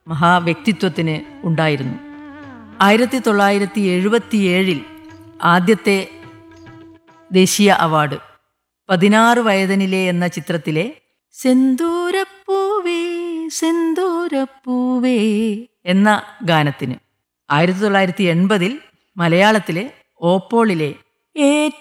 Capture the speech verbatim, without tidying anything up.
മഹാവ്യക്തിത്വത്തിന് ഉണ്ടായിരുന്നു. ആയിരത്തി തൊള്ളായിരത്തി എഴുപത്തിയേഴിൽ ആദ്യത്തെ ദേശീയ അവാർഡ് പതിനാറ് വയതനിലെ എന്ന ചിത്രത്തിലെ സെന്തൂരപ്പൂവേ സെന്തൂരപ്പൂവേ എന്ന ഗാനത്തിന്, ആയിരത്തി തൊള്ളായിരത്തി എൺപതിൽ മലയാളത്തിലെ ഓപ്പോളിലെ